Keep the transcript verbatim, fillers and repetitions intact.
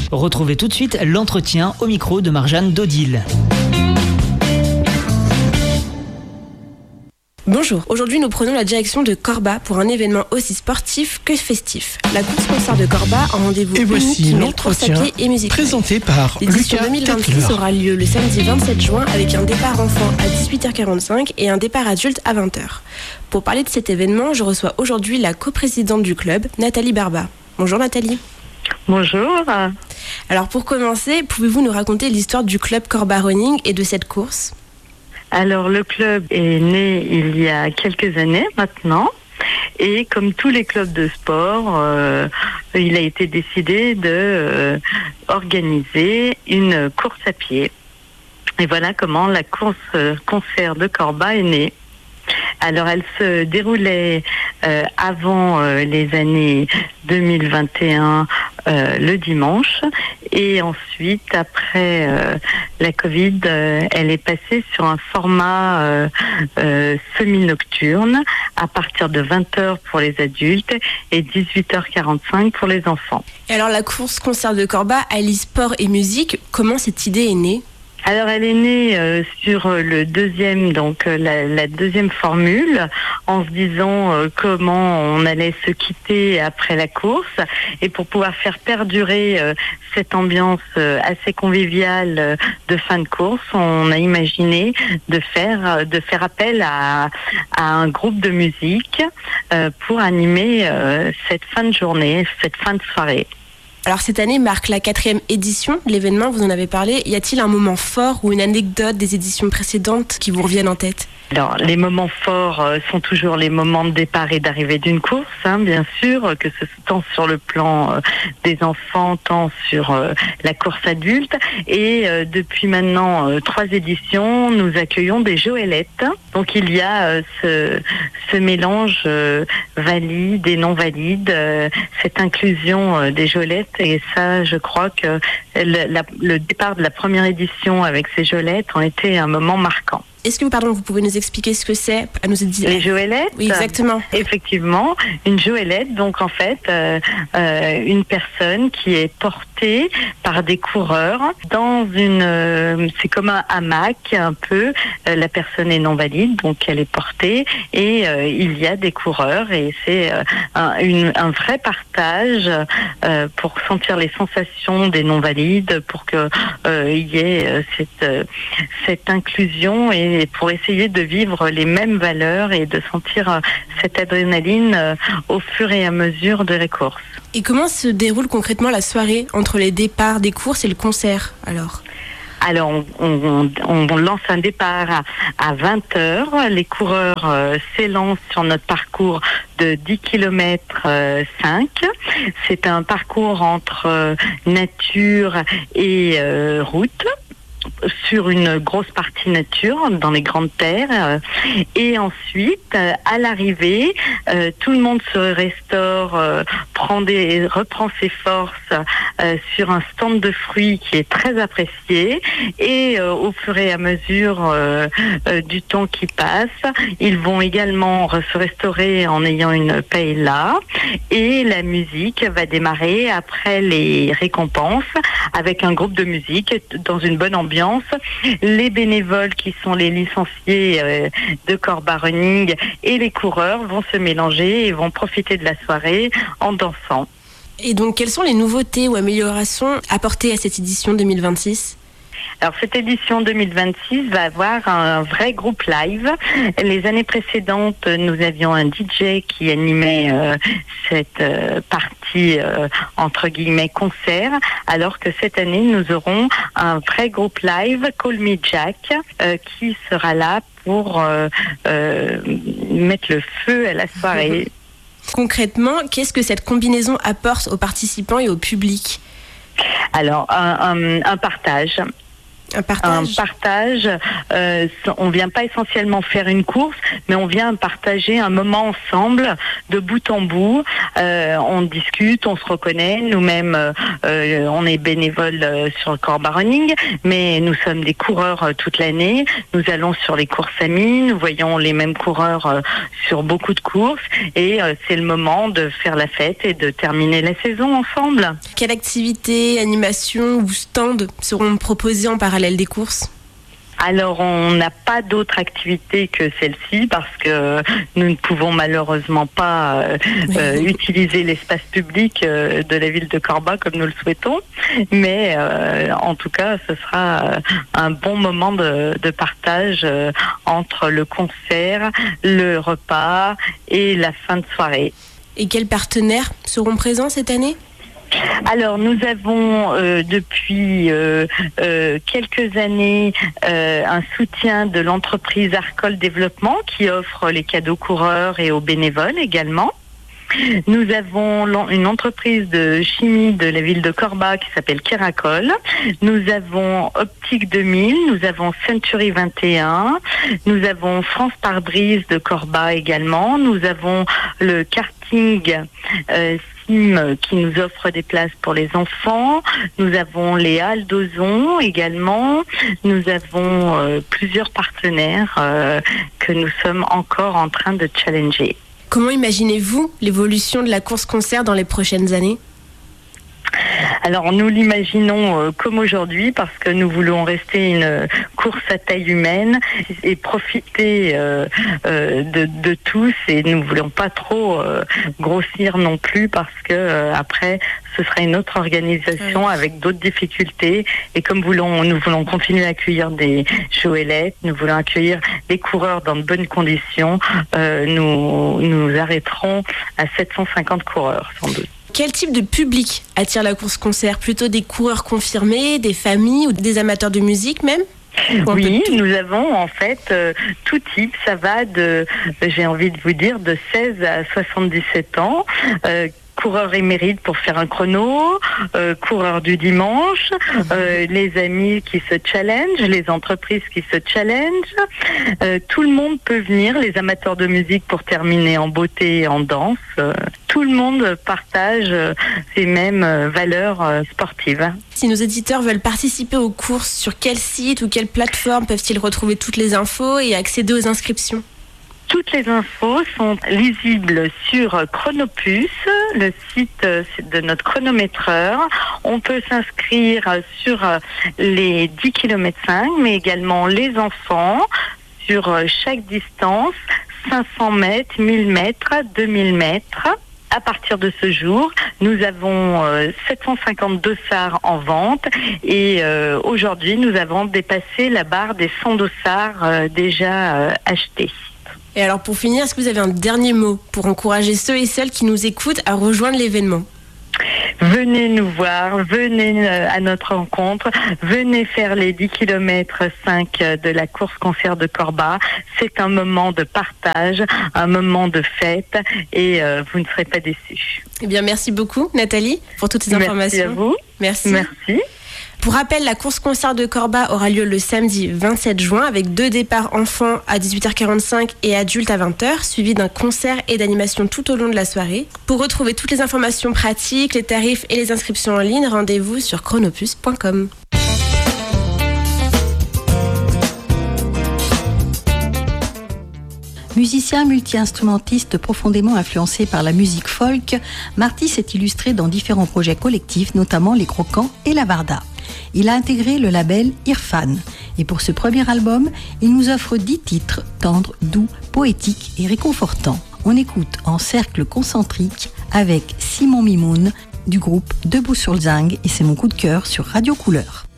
Retrouvez tout de suite l'entretien au micro de Marjane Dodil. Bonjour, aujourd'hui nous prenons la direction de Corba pour un événement aussi sportif que festif. La course-concert de Corba, un rendez-vous et unique voici qui mêle l'entretien course à pied et musique. Présenté par L'édition Lucas deux mille vingt-six Tetler. aura lieu le samedi vingt-sept juin avec un départ enfant à dix-huit heures quarante-cinq et un départ adulte à vingt heures. Pour parler de cet événement, je reçois aujourd'hui la coprésidente du club, Nathalie Barba. Bonjour Nathalie. Bonjour. Alors pour commencer, pouvez-vous nous raconter l'histoire du club Corba Running et de cette course ? Alors le club est né il y a quelques années maintenant et comme tous les clubs de sport, euh, il a été décidé de euh, organiser une course à pied. Et voilà comment la course euh, concert de Corba est née. Alors elle se déroulait euh, avant euh, les années deux mille vingt et un euh, le dimanche et ensuite après euh, la Covid euh, elle est passée sur un format euh, euh, semi-nocturne à partir de vingt heures pour les adultes et dix-huit heures quarante-cinq pour les enfants. Et alors la course concert de Corba allie sport et musique, comment cette idée est née ? Alors elle est née euh, sur le deuxième, donc euh, la, la deuxième formule, en se disant euh, comment on allait se quitter après la course, et pour pouvoir faire perdurer euh, cette ambiance euh, assez conviviale euh, de fin de course, on a imaginé de faire de faire appel à, à un groupe de musique euh, pour animer euh, cette fin de journée, cette fin de soirée. Alors cette année marque la quatrième édition de l'événement, vous en avez parlé. Y a-t-il un moment fort ou une anecdote des éditions précédentes qui vous reviennent en tête ? Alors, les moments forts euh, sont toujours les moments de départ et d'arrivée d'une course, hein, bien sûr, que ce soit tant sur le plan euh, des enfants, tant sur euh, la course adulte. Et euh, depuis maintenant euh, trois éditions, nous accueillons des Joëlettes. Donc, il y a euh, ce, ce mélange euh, valide et non valide, euh, cette inclusion euh, des Joëlettes. Et ça, je crois que le, la, le départ de la première édition avec ces Joëlettes ont été un moment marquant. Est-ce que pardon, vous pouvez nous expliquer ce que c'est à nous dire? Les Joëlettes. Oui, exactement. Effectivement, une Joëlette, donc en fait, euh, euh, une personne qui est portée par des coureurs dans une, euh, c'est comme un hamac un peu. Euh, la personne est non valide, donc elle est portée et euh, il y a des coureurs et c'est euh, un, une, un vrai partage euh, pour sentir les sensations des non valides, pour que euh, il y ait euh, cette euh, cette inclusion et Et pour essayer de vivre les mêmes valeurs et de sentir cette adrénaline au fur et à mesure de la course. Et comment se déroule concrètement la soirée entre les départs des courses et le concert alors ? Alors, on, on, on lance un départ à, à vingt heures. Les coureurs euh, s'élancent sur notre parcours de dix kilomètres cinq. C'est un parcours entre euh, nature et euh, route, sur une grosse partie nature, dans les grandes terres. Et ensuite, à l'arrivée, euh, tout le monde se restaure, euh, prend des, reprend ses forces euh, sur un stand de fruits qui est très apprécié. Et euh, au fur et à mesure euh, euh, du temps qui passe, ils vont également re- se restaurer en ayant une paella. Et la musique va démarrer après les récompenses avec un groupe de musique dans une bonne ambiance. Les bénévoles qui sont les licenciés euh, de Corba Running et les coureurs vont se mélanger et vont profiter de la soirée en dansant. Et donc, quelles sont les nouveautés ou améliorations apportées à cette édition deux mille vingt-six ? Alors cette édition deux mille vingt-six va avoir un vrai groupe live. Les années précédentes, nous avions un D J qui animait euh, cette euh, partie euh, entre guillemets concert, alors que cette année nous aurons un vrai groupe live, Call Me Jack, euh, qui sera là pour euh, euh, mettre le feu à la soirée. Concrètement, qu'est-ce que cette combinaison apporte aux participants et au public ? Alors un, un, un partage. Un partage. Un partage. Euh, on vient pas essentiellement faire une course, mais on vient partager un moment ensemble, de bout en bout. Euh, on discute, on se reconnaît. Nous-mêmes, euh, on est bénévoles sur le Corba Running, mais nous sommes des coureurs toute l'année. Nous allons sur les courses amies, nous voyons les mêmes coureurs sur beaucoup de courses, et euh, c'est le moment de faire la fête et de terminer la saison ensemble. Quelle activité, animation ou stand seront proposés en parallèle des courses ? Alors, on n'a pas d'autre activité que celle-ci parce que nous ne pouvons malheureusement pas euh, euh, utiliser l'espace public euh, de la ville de Corba comme nous le souhaitons. Mais euh, en tout cas, ce sera euh, un bon moment de, de partage euh, entre le concert, le repas et la fin de soirée. Et quels partenaires seront présents cette année ? Alors, nous avons euh, depuis euh, euh, quelques années euh, un soutien de l'entreprise Arcol Développement qui offre les cadeaux coureurs et aux bénévoles également. Nous avons une entreprise de chimie de la ville de Corba qui s'appelle Keracol. Nous avons Optique deux mille, nous avons Century vingt et un, nous avons France Pare-Brise de Corba également. Nous avons le karting euh, Sim qui nous offre des places pour les enfants. Nous avons les Halles d'Ozon également. Nous avons euh, plusieurs partenaires euh, que nous sommes encore en train de challenger. Comment imaginez-vous l'évolution de la course-concert dans les prochaines années ? Alors nous l'imaginons euh, comme aujourd'hui parce que nous voulons rester une course à taille humaine et profiter euh, euh, de, de tous, et nous ne voulons pas trop euh, grossir non plus parce que euh, après ce serait une autre organisation avec d'autres difficultés, et comme voulons, nous voulons continuer à accueillir des Joëlettes, nous voulons accueillir des coureurs dans de bonnes conditions, euh, nous, nous arrêterons à sept cent cinquante coureurs sans doute. Quel type de public attire la course-concert ? Plutôt des coureurs confirmés, des familles ou des amateurs de musique même ? Oui, nous avons en fait euh, tout type. Ça va de, j'ai envie de vous dire, de seize à soixante-dix-sept ans. Euh, coureurs émérites pour faire un chrono, euh, coureurs du dimanche, euh, les amis qui se challengent, les entreprises qui se challengent. Euh, tout le monde peut venir, les amateurs de musique pour terminer en beauté et en danse. Euh, tout le monde partage euh, ces mêmes euh, valeurs euh, sportives. Si nos éditeurs veulent participer aux courses, sur quel site ou quelle plateforme peuvent-ils retrouver toutes les infos et accéder aux inscriptions ? Toutes les infos sont lisibles sur Chronopus, le site de notre chronométreur. On peut s'inscrire sur les dix kilomètres cinq, mais également les enfants sur chaque distance, cinq cents mètres, mille mètres, deux mille mètres. À partir de ce jour, nous avons euh, sept cent cinquante dossards en vente, et euh, aujourd'hui, nous avons dépassé la barre des cent dossards euh, déjà euh, achetés. Et alors pour finir, est-ce que vous avez un dernier mot pour encourager ceux et celles qui nous écoutent à rejoindre l'événement ? Venez nous voir, venez à notre rencontre, venez faire les dix kilomètres cinq de la course-concert de Corba. C'est un moment de partage, un moment de fête, et euh, vous ne serez pas déçus. Eh bien, merci beaucoup Nathalie pour toutes ces informations. Merci à vous. Merci. Merci. Pour rappel, la course-concert de Corba aura lieu le samedi vingt-sept juin avec deux départs enfants à dix-huit heures quarante-cinq et adultes à vingt heures, suivis d'un concert et d'animation tout au long de la soirée. Pour retrouver toutes les informations pratiques, les tarifs et les inscriptions en ligne, rendez-vous sur chronopus point com. Musicien multi-instrumentiste profondément influencé par la musique folk, Marty s'est illustré dans différents projets collectifs, notamment Les Croquants et La Varda. Il a intégré le label Irfan. Et pour ce premier album, il nous offre dix titres tendres, doux, poétiques et réconfortants. On écoute en cercle concentrique avec Simon Mimoun du groupe Debout sur le Zinc, et c'est mon coup de cœur sur Radio Couleur.